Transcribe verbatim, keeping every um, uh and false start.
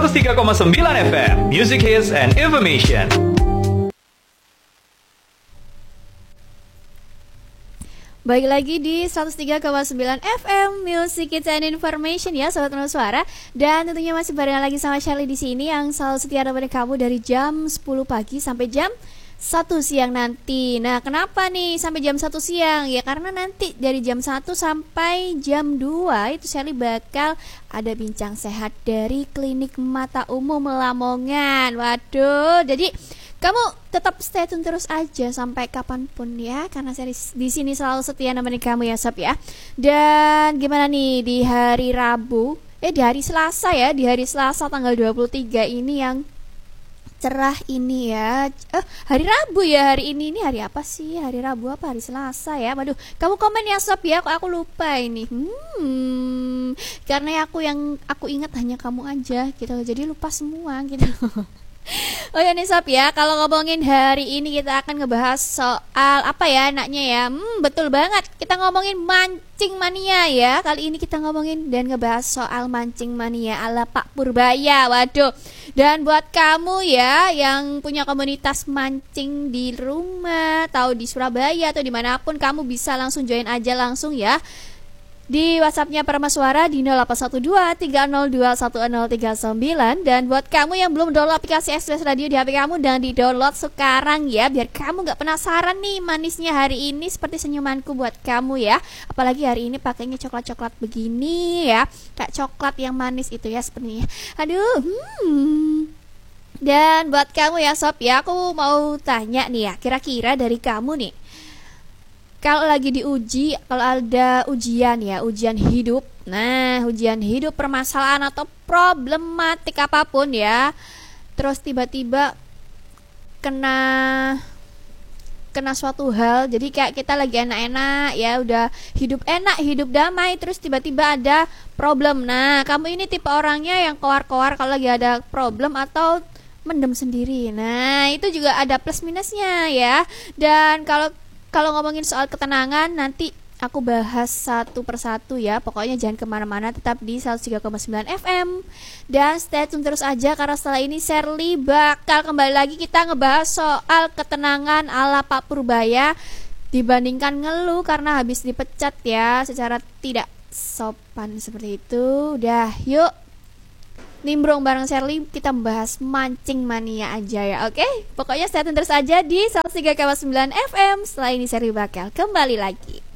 seratus tiga koma sembilan F M, Music Hits and Information. Baik lagi di seratus tiga koma sembilan F M Music Hits and Information ya Sobat Penuh Suara. Dan tentunya masih barengan lagi sama Shirley di sini yang selalu setia nemenin kamu dari jam sepuluh pagi sampai jam satu siang nanti. Nah, kenapa nih sampai jam satu siang? Ya karena nanti dari jam satu sampai jam dua itu Shirley bakal ada bincang sehat dari Klinik Mata Umum Lamongan. Waduh, jadi kamu tetap stay tune terus aja sampai kapanpun ya, karena saya di sini selalu setia nemenin kamu ya Sob ya. Dan gimana nih di hari Rabu, eh di hari Selasa ya, di hari Selasa tanggal dua puluh tiga ini yang cerah ini ya. Eh hari Rabu ya hari ini, ini hari apa sih? Hari Rabu apa hari Selasa ya? Waduh, kamu komen ya Sob ya, kok aku lupa ini. Hmm, karena aku yang aku ingat hanya kamu aja gitu, jadi lupa semua gitu. Oh ya nih Sob ya, kalau ngomongin hari ini kita akan ngebahas soal apa ya enaknya ya. Hmm, betul banget, kita ngomongin mancing mania ya. Kali ini kita ngomongin dan ngebahas soal mancing mania ala Pak Purbaya. Waduh. Dan buat kamu ya yang punya komunitas mancing di rumah atau di Surabaya atau dimanapun, kamu bisa langsung join aja langsung ya di WhatsAppnya Perma Suara di nol delapan satu dua tiga nol dua satu nol tiga sembilan. Dan buat kamu yang belum download aplikasi Express Radio di H P kamu, dan di-download sekarang ya, biar kamu gak penasaran nih manisnya hari ini seperti senyumanku buat kamu ya. Apalagi hari ini pakainya coklat-coklat begini ya, kayak coklat yang manis itu ya sepertinya. Aduh, hmm. Dan buat kamu ya Sob ya, aku mau tanya nih ya, kira-kira dari kamu nih, kalau lagi diuji, kalau ada ujian ya, ujian hidup. Nah, ujian hidup, permasalahan atau problematik apapun ya, terus tiba-tiba kena kena suatu hal. Jadi kayak kita lagi enak-enak ya, udah hidup enak, hidup damai, terus tiba-tiba ada problem. Nah, kamu ini tipe orangnya yang koar-koar kalau lagi ada problem atau mendem sendiri. Nah, itu juga ada plus minusnya ya. Dan kalau Kalau ngomongin soal ketenangan, nanti aku bahas satu persatu ya. Pokoknya jangan kemana-mana, tetap di seratus tiga koma sembilan F M. Dan stay tune terus aja, karena setelah ini Shirley bakal kembali lagi kita ngebahas soal ketenangan ala Pak Purbaya, dibandingkan ngeluh karena habis dipecat ya, secara tidak sopan seperti itu. Udah, yuk nimbrung bareng Shirley, kita membahas mancing mania aja ya, oke? Pokoknya stay tune terus aja di seratus tiga koma sembilan F M. Setelah ini Shirley bakal kembali lagi.